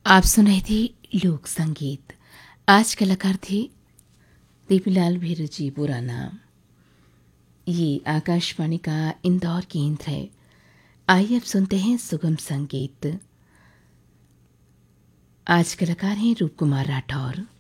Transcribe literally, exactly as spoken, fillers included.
आप सुन रहे थे लोक संगीत। आज कलाकार थे देवीलाल भैरव जी बुराना। ये आकाशवाणी का इंदौर केंद्र है। आइए अब सुनते हैं सुगम संगीत। आज कलाकार हैं रूप कुमार राठौर।